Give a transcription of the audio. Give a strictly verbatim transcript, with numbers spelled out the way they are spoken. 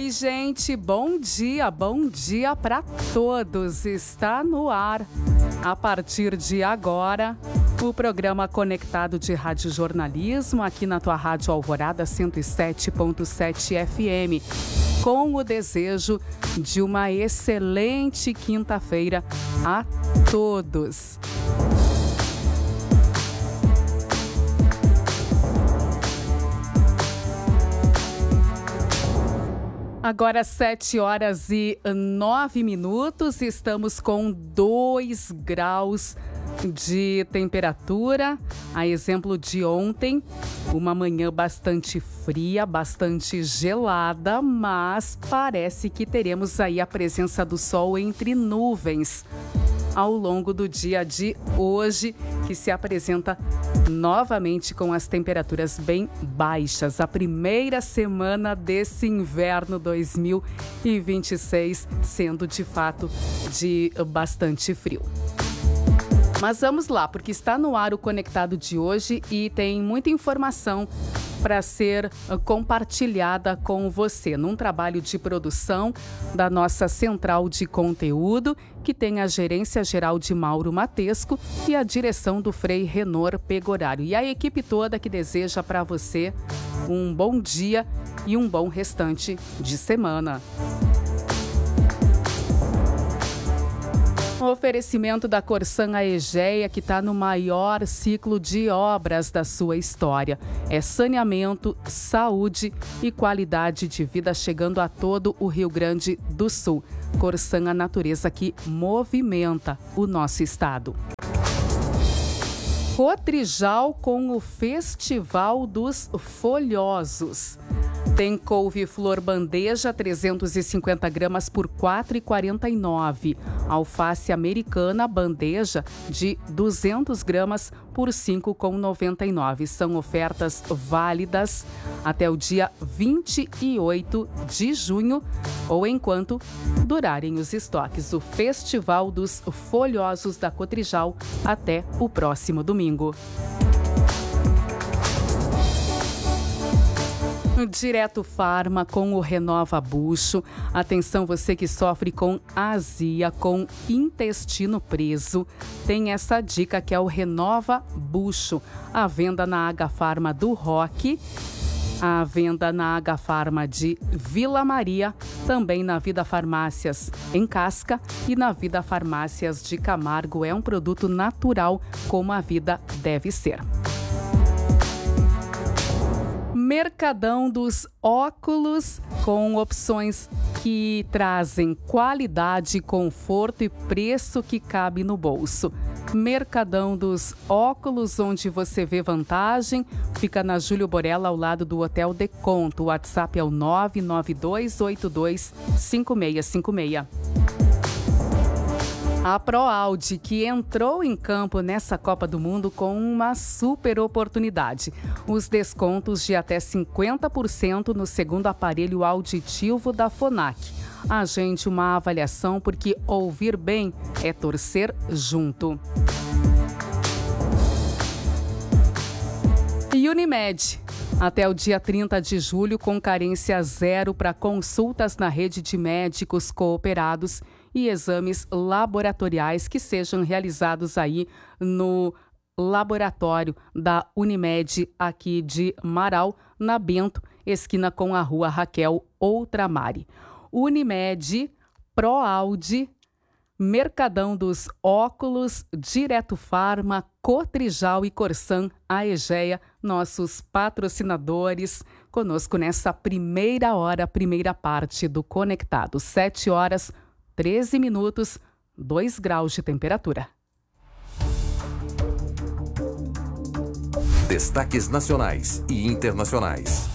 Oi, gente, bom dia, bom dia para todos. Está no ar, a partir de agora, o programa Conectado de Rádio Jornalismo, aqui na tua Rádio Alvorada cento e sete ponto sete F M, com o desejo de uma excelente quinta-feira a todos. Agora sete horas e nove minutos, estamos com dois graus de temperatura, a exemplo de ontem, uma manhã bastante fria, bastante gelada, mas parece que teremos aí a presença do sol entre nuvens ao longo do dia de hoje, que se apresenta novamente com as temperaturas bem baixas. A primeira semana desse inverno dois mil e vinte e seis sendo de fato de bastante frio. Mas vamos lá, porque está no ar o Conectado de hoje e tem muita informação para ser compartilhada com você, num trabalho de produção da nossa central de conteúdo, que tem a gerência geral de Mauro Matesco e a direção do Frei Renor Pegorário. E a equipe toda que deseja para você um bom dia e um bom restante de semana. O oferecimento da Corsan Aegea, que está no maior ciclo de obras da sua história. É saneamento, saúde e qualidade de vida chegando a todo o Rio Grande do Sul. Corsan, a natureza que movimenta o nosso estado. Cotrijal com o Festival dos Folhosos. Tem couve-flor bandeja, trezentos e cinquenta gramas por quatro reais e quarenta e nove centavos. Alface americana bandeja de duzentas gramas por cinco reais e noventa e nove centavos. São ofertas válidas até o dia vinte e oito de junho ou enquanto durarem os estoques. O Festival dos Folhosos da Cotrijal até o próximo domingo. Direto Farma com o Renova Bucho. Atenção, você que sofre com azia, com intestino preso, tem essa dica que é o Renova Bucho. A venda na H Farma do Roque, a venda na H Farma de Vila Maria, também na Vida Farmácias em Casca e na Vida Farmácias de Camargo. É um produto natural, como a vida deve ser. Mercadão dos Óculos, com opções que trazem qualidade, conforto e preço que cabe no bolso. Mercadão dos Óculos, onde você vê vantagem, fica na Júlio Borella, ao lado do Hotel Deconto. O WhatsApp é o nove nove dois oito dois cinco seis cinco seis. A ProAude, que entrou em campo nessa Copa do Mundo com uma super oportunidade. Os descontos de até cinquenta por cento no segundo aparelho auditivo da Fonac. Agende uma avaliação, porque ouvir bem é torcer junto. E Unimed. Até o dia trinta de julho, com carência zero para consultas na rede de médicos cooperados e exames laboratoriais que sejam realizados aí no laboratório da Unimed aqui de Marau, na Bento, esquina com a rua Raquel Outramari. Unimed, ProAude, Mercadão dos Óculos, Direto Farma, Cotrijal e Corsan Aegea, nossos patrocinadores, conosco nessa primeira hora, primeira parte do Conectado. sete horas, treze minutos, dois graus de temperatura. Destaques nacionais e internacionais.